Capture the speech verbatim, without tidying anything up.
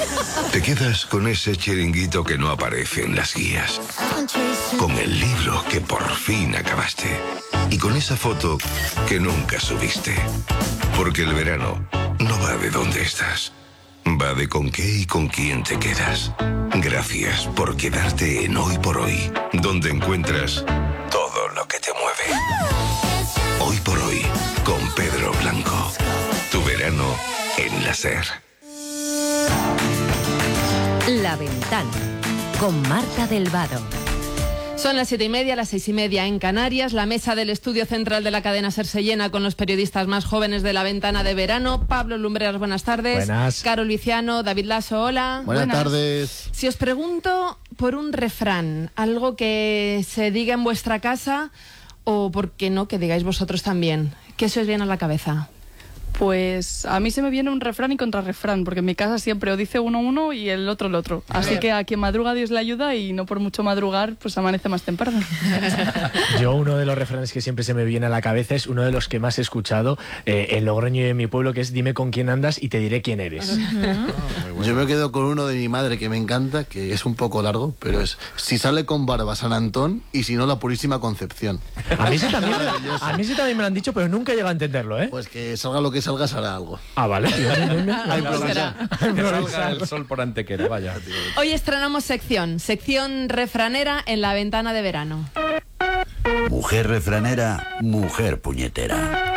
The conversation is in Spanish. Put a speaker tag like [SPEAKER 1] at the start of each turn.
[SPEAKER 1] Te quedas con ese chiringuito que no aparece en las guías, con el libro que por fin acabaste y con esa foto que nunca subiste. Porque el verano no va de dónde estás, va de con qué y con quién te quedas. Gracias por quedarte en Hoy por Hoy, donde encuentras todo lo que te mueve. Hoy por Hoy, con Pedro Blanco. Tu verano en la SER.
[SPEAKER 2] La Ventana, con Marta del Vado.
[SPEAKER 3] Son las siete y media, las seis y media en Canarias. La mesa del estudio central de la cadena SER se llena con los periodistas más jóvenes de La Ventana de verano. Pablo Lumbreras, buenas tardes.
[SPEAKER 4] Buenas.
[SPEAKER 3] Carol Viciano, David Lasso, hola.
[SPEAKER 5] Buenas, buenas tardes.
[SPEAKER 3] Si os pregunto por un refrán, algo que se diga en vuestra casa o, por qué no, que digáis vosotros también, ¿qué se os viene a la cabeza?
[SPEAKER 6] Pues a mí se me viene un refrán y contrarrefrán, porque en mi casa siempre o dice uno uno y el otro el otro. Así que a quien madruga Dios le ayuda y no por mucho madrugar, pues amanece más temprano.
[SPEAKER 4] Yo uno de los refranes que siempre se me viene a la cabeza es uno de los que más he escuchado eh, en Logroño y en mi pueblo, que es dime con quién andas y te diré quién eres.
[SPEAKER 5] Uh-huh. Yo me quedo con uno de mi madre que me encanta, que es un poco largo, pero es si sale con barba San Antón y si no la Purísima Concepción.
[SPEAKER 4] A mí sí también, a mí sí también me lo han dicho, pero nunca he llegado a entenderlo, ¿eh?
[SPEAKER 5] Pues que salga lo que salga, será algo.
[SPEAKER 4] Ah, vale.
[SPEAKER 5] Hay improvisar.
[SPEAKER 7] Que salga el sol por Antequera, vaya.
[SPEAKER 3] Hoy estrenamos sección, sección refranera en La Ventana de verano.
[SPEAKER 8] Mujer refranera, mujer puñetera.